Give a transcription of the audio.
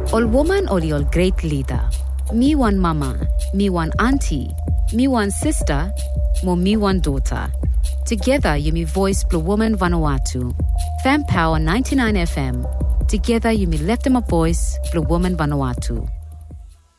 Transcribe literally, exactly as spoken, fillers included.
Ol woman oli ol great leader. Me one mama, me one auntie, me one sister, mo me one daughter. Together you me voice Blue Woman Vanuatu. Fam Power ninety-nine F M. Together you me left them a voice Blue Woman Vanuatu.